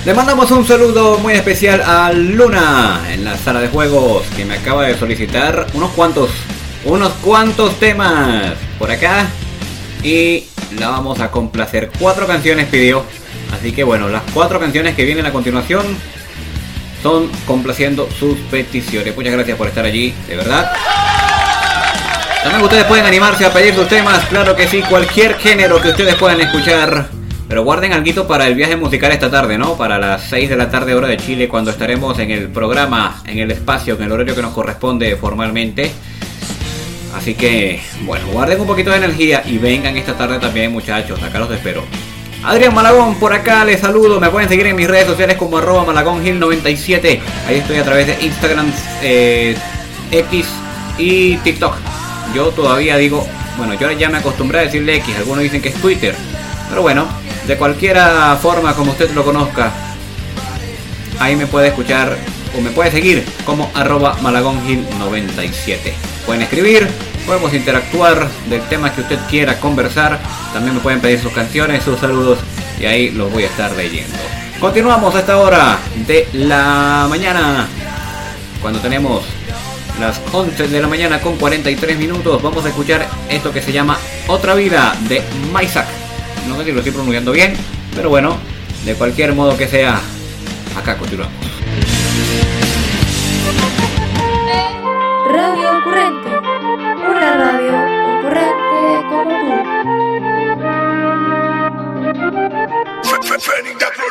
Le mandamos un saludo muy especial a Luna en la sala de juegos, que me acaba de solicitar unos cuantos temas por acá. Y la vamos a complacer. 4 canciones pidió. Así que bueno, las 4 canciones que vienen a continuación son complaciendo sus peticiones. Muchas gracias por estar allí, de verdad. También ustedes pueden animarse a pedir sus temas. Claro que sí, cualquier género que ustedes puedan escuchar. Pero guarden alguito para el viaje musical esta tarde, ¿no? Para las 6 de la tarde hora de Chile, cuando estaremos en el programa, en el espacio, en el horario que nos corresponde formalmente. Así que, bueno, guarden un poquito de energía y vengan esta tarde también, muchachos. Acá los espero. Adrián Malagón, por acá les saludo. Me pueden seguir en mis redes sociales como @MalagónGil97. Ahí estoy a través de Instagram, X y TikTok. Yo todavía digo, bueno, yo ya me acostumbré a decirle X. Algunos dicen que es Twitter. Pero bueno, de cualquier forma como usted lo conozca, ahí me puede escuchar o me puede seguir como @MalagónGil97. Pueden escribir, podemos interactuar del tema que usted quiera conversar. También me pueden pedir sus canciones, sus saludos, y ahí los voy a estar leyendo. Continuamos a esta hora de la mañana, cuando tenemos las 11 de la mañana con 43 minutos. Vamos a escuchar esto que se llama Otra Vida de Maisak. No sé si lo estoy pronunciando bien, pero bueno, de cualquier modo que sea, acá continuamos.